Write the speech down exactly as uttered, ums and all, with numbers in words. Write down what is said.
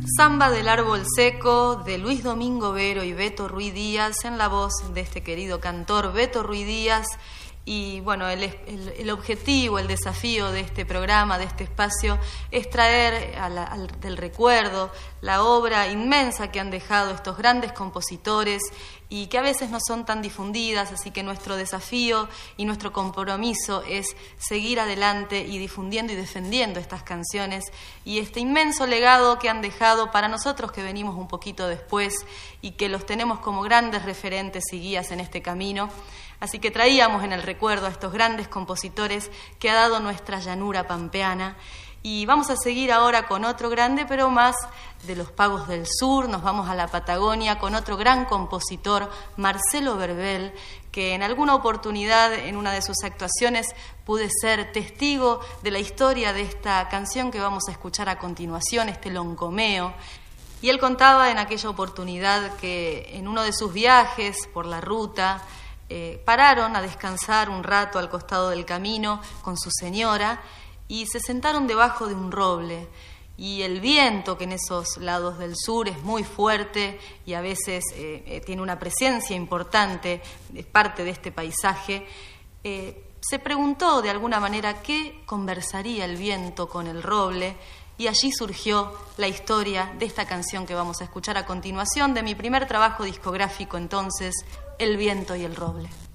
Samba del árbol seco, de Luis Domingo Vero y Beto Ruiz Díaz, en la voz de este querido cantor Beto Ruiz Díaz. Y bueno, el, el, el objetivo, el desafío de este programa, de este espacio, es traer a la, al, del recuerdo la obra inmensa que han dejado estos grandes compositores y que a veces no son tan difundidas, así que nuestro desafío y nuestro compromiso es seguir adelante y difundiendo y defendiendo estas canciones y este inmenso legado que han dejado para nosotros que venimos un poquito después y que los tenemos como grandes referentes y guías en este camino. Así que traíamos en el recuerdo a estos grandes compositores que ha dado nuestra llanura pampeana. Y vamos a seguir ahora con otro grande, pero más de los pagos del sur. Nos vamos a la Patagonia con otro gran compositor, Marcelo Verbel, que en alguna oportunidad, en una de sus actuaciones, pude ser testigo de la historia de esta canción que vamos a escuchar a continuación, este loncomeo. Y él contaba en aquella oportunidad que en uno de sus viajes por la ruta, Eh, pararon a descansar un rato al costado del camino con su señora y se sentaron debajo de un roble. Y el viento, que en esos lados del sur es muy fuerte y a veces eh, eh, tiene una presencia importante, es parte de este paisaje, eh, se preguntó de alguna manera qué conversaría el viento con el roble. Y allí surgió la historia de esta canción que vamos a escuchar a continuación, de mi primer trabajo discográfico entonces, El viento y el roble.